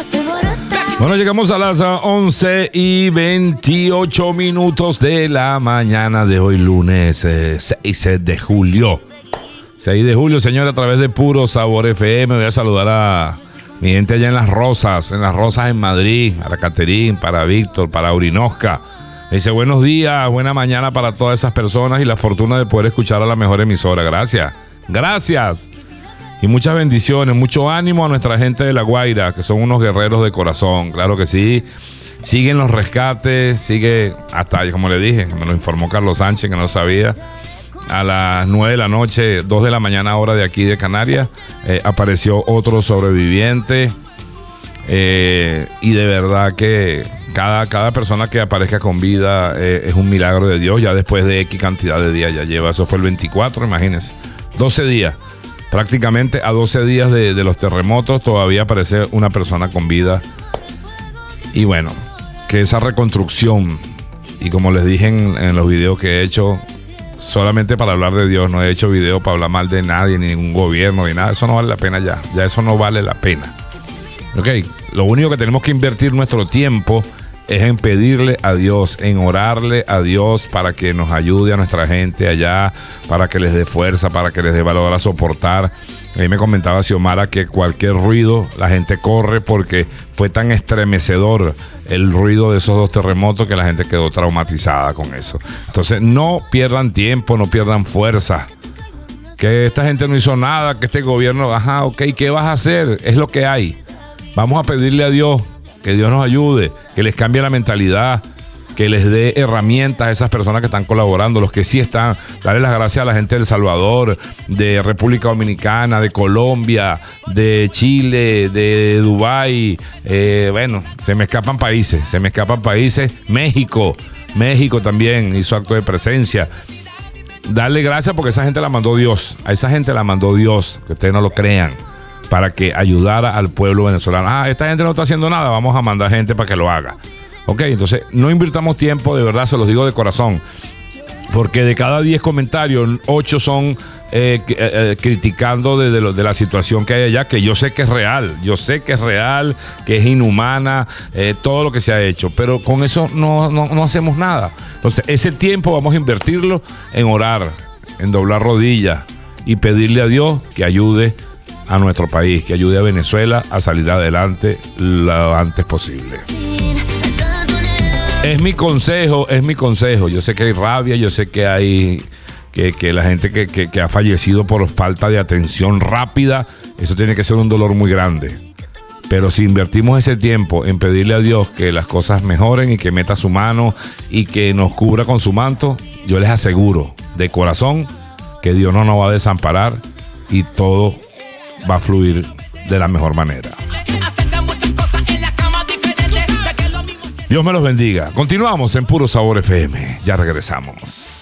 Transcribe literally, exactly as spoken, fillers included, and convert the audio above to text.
Bueno, llegamos a las once y veintiocho minutos de la mañana de hoy, lunes eh, seis de julio. seis de julio, señor, a través de Puro Sabor F M. Voy a saludar a mi gente allá en Las Rosas, en Las Rosas en Madrid, para Caterín, para Víctor, para Urinosca. Dice, buenos días, buena mañana para todas esas personas y la fortuna de poder escuchar a la mejor emisora. Gracias, gracias. Y muchas bendiciones, mucho ánimo a nuestra gente de La Guaira, que son unos guerreros de corazón, claro que sí. Siguen los rescates, sigue hasta, como le dije, me lo informó Carlos Sánchez, que no sabía, a las nueve de la noche, dos de la mañana hora de aquí de Canarias, eh, apareció otro sobreviviente. Eh, y de verdad que cada, cada persona que aparezca con vida eh, es un milagro de Dios, ya después de X cantidad de días ya lleva, eso fue el veinticuatro, imagínense, doce días. Prácticamente a doce días de, de los terremotos todavía aparece una persona con vida. Y bueno, que esa reconstrucción, y como les dije en, en los videos que he hecho, solamente para hablar de Dios, no he hecho videos para hablar mal de nadie, ni ningún gobierno, ni nada, eso no vale la pena ya, ya eso no vale la pena. Ok, lo único que tenemos que invertir nuestro tiempo es en pedirle a Dios, en orarle a Dios para que nos ayude a nuestra gente allá, para que les dé fuerza, para que les dé valor a soportar. Ahí me comentaba Xiomara que cualquier ruido la gente corre porque fue tan estremecedor el ruido de esos dos terremotos que la gente quedó traumatizada con eso. Entonces no pierdan tiempo, no pierdan fuerza. Que esta gente no hizo nada, que este gobierno, ajá, ok, ¿qué vas a hacer? Es lo que hay. Vamos a pedirle a Dios que Dios nos ayude, que les cambie la mentalidad, que les dé herramientas a esas personas que están colaborando, los que sí están. Darle las gracias a la gente de El Salvador, de República Dominicana, de Colombia, de Chile, de Dubái. Eh, bueno, se me escapan países, se me escapan países. México, México también hizo acto de presencia. Darle gracias porque esa gente la mandó Dios, a esa gente la mandó Dios, que ustedes no lo crean, para que ayudara al pueblo venezolano. Ah, esta gente no está haciendo nada, vamos a mandar gente para que lo haga. Ok, entonces no invirtamos tiempo, de verdad, se los digo de corazón, porque de cada diez comentarios, ocho son eh, eh, criticando de, de, lo, de la situación que hay allá, que yo sé que es real, yo sé que es real, que es inhumana, eh, todo lo que se ha hecho, pero con eso no, no, no hacemos nada. Entonces ese tiempo vamos a invertirlo en orar, en doblar rodillas y pedirle a Dios que ayude a nuestro país, que ayude a Venezuela a salir adelante lo antes posible. Es mi consejo, es mi consejo. Yo sé que hay rabia, yo sé que hay que, que la gente que, que, que ha fallecido por falta de atención rápida, eso tiene que ser un dolor muy grande. Pero si invertimos ese tiempo en pedirle a Dios que las cosas mejoren y que meta su mano y que nos cubra con su manto, yo les aseguro de corazón que Dios no nos va a desamparar y todo va a fluir de la mejor manera. Dios me los bendiga. Continuamos en Puro Sabor F M. Ya regresamos.